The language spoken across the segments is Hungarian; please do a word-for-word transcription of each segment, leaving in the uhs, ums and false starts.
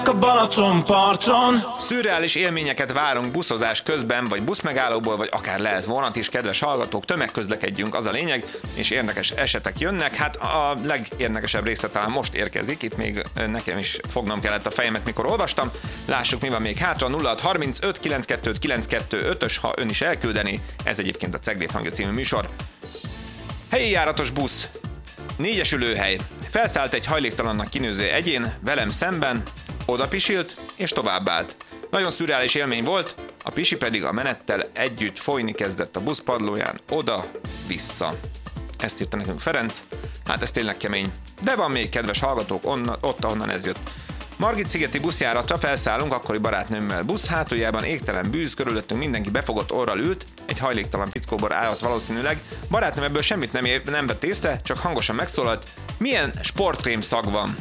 a Balatonparton. Szürreális élményeket várunk buszozás közben, vagy buszmegállóból, vagy akár lehet vonat is, kedves hallgatók, tömegközlekedjünk, az a lényeg, és érdekes esetek jönnek. Hát a legérdekesebb része talán most érkezik, itt még nekem is fognom kellett a fejemet, mikor olvastam. Lássuk, mi van még hátra. Nulla hat harmincöt kilencvenkettő kilencvenkettő ötös, ha ön is elküldeni. Ez egyébként a Ceglét hangja című műsor. Helyi járatos busz. Négyes ülőhely. Felszállt egy hajléktalannak kinőző egyén, velem szemben, oda pisilt, és továbbállt. Nagyon szürreális élmény volt, a pisi pedig a menettel együtt folyni kezdett a busz padlóján, oda-vissza. Ezt írta nekünk Ferenc, hát ez tényleg kemény. De van még, kedves hallgatók, onna, ott, ahonnan ez jött. Margit-szigeti buszjáratra felszállunk akkori barátnőmmel. Busz hátuljában égtelen bűz, körülöttünk mindenki befogott orral ült, egy hajléktalan fickóbor állott valószínűleg. Barátnőm ebből semmit nem, ér, nem vett észre, csak hangosan megszólalt: milyen sportkrém szag van?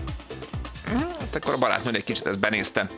Hát akkor a barátnő egy kicsit ezt benézte.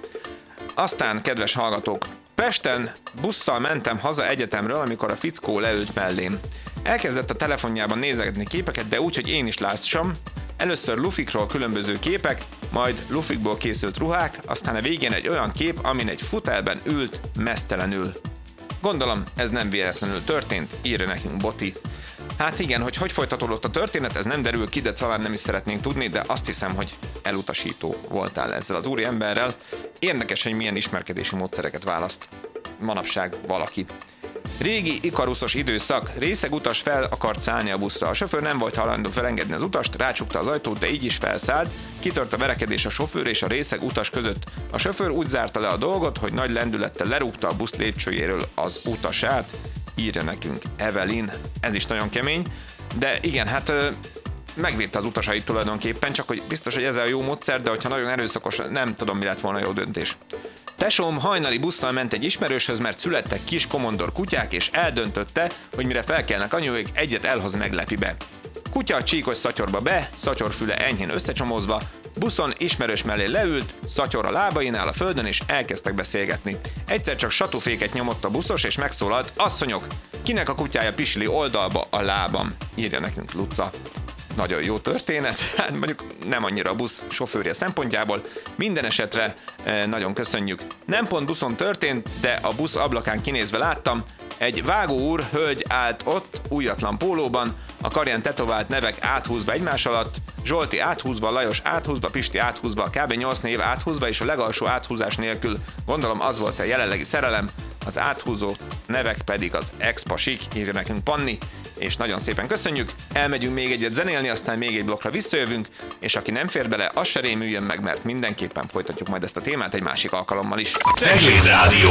Aztán, kedves hallgatók, Pesten busszal mentem haza egyetemről, amikor a fickó leült mellém. Elkezdett a telefonjában nézegetni képeket, de úgy, hogy én is lássam. Először lufikról különböző képek, majd lufikból készült ruhák, aztán a végén egy olyan kép, amin egy futelben ült meztelenül. Gondolom, ez nem véletlenül történt, írja nekünk Boti. Hát igen, hogy hogy folytatódott a történet, ez nem derül ki, de talán nem is szeretnénk tudni, de azt hiszem, hogy elutasító voltál ezzel az úri emberrel. Érdekes, hogy milyen ismerkedési módszereket választ manapság valaki. Régi ikaruszos időszak, részeg utas fel akart szállni a buszra. A sofőr nem volt hajlandó felengedni az utast, rácsukta az ajtót, de így is felszállt. Kitört a verekedés a sofőr és a részeg utas között. A sofőr úgy zárta le a dolgot, hogy nagy lendülettel lerúgta a busz lépcsőjéről az utasát, írja nekünk Evelyn. Ez is nagyon kemény, de igen, hát ö, megvédte az utasait tulajdonképpen, csak hogy biztos, hogy ez a jó módszer, de hogyha nagyon erőszakos, nem tudom, mi lett volna jó döntés. Tesóm hajnali busszal ment egy ismerőshöz, mert születtek kis komondor kutyák, és eldöntötte, hogy mire felkelnek anyuék, egyet elhoz meglepibe. Kutya a csíkos szatyorba be, szatyorfüle enyhén összecsomózva, buszon ismerős mellé leült, szatyor a lábainál a földön, és elkezdtek beszélgetni. Egyszer csak satúféket nyomott a buszos, és megszólalt: asszonyok, kinek a kutyája pisili oldalba a lábam? Írja nekünk Luca. Nagyon jó történet, hát mondjuk nem annyira a busz sofőrje szempontjából, minden esetre eh, nagyon köszönjük. Nem pont buszon történt, de a busz ablakán kinézve láttam, egy vágó úr, hölgy állt ott, újatlan pólóban, a karján tetovált nevek áthúzva egymás alatt, Zsolti áthúzva, Lajos áthúzva, Pisti áthúzva, kb. nyolc név áthúzva, és a legalsó áthúzás nélkül, gondolom az volt a jelenlegi szerelem, az áthúzott nevek pedig az ex-pasik, írja nekünk Panni, és nagyon szépen köszönjük. Elmegyünk még egyet zenélni, aztán még egy blokkra visszajövünk, és aki nem fér bele, az se rémüljön meg, mert mindenképpen folytatjuk majd ezt a témát egy másik alkalommal is. Ceglét Rádió.